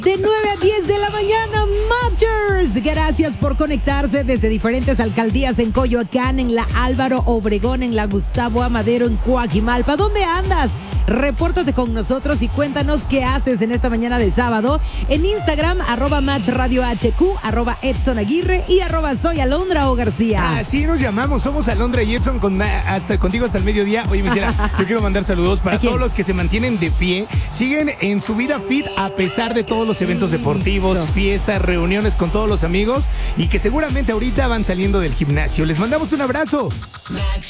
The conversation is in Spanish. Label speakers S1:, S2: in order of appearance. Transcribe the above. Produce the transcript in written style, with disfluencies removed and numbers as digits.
S1: de 9 a 10 de la mañana, Matchers. Gracias por conectarse desde diferentes alcaldías en Coyoacán, en la Álvaro Obregón, en la Gustavo Amadero, en Coajimalpa. ¿Dónde andas? Repórtate con nosotros y cuéntanos qué haces en esta mañana de sábado. En Instagram, @MatchRadioHQ, @Edson Aguirre y @Soy Alondra O García.
S2: Así nos llamamos, somos Alondra y Edson contigo hasta el mediodía. Oye, Michela, yo quiero mandar saludos para todos los que se mantienen de pie, siguen en su vida fit a pesar de todos los eventos deportivos, fiestas, reuniones con todos los amigos y que seguramente ahorita van saliendo del gimnasio. Les mandamos un abrazo.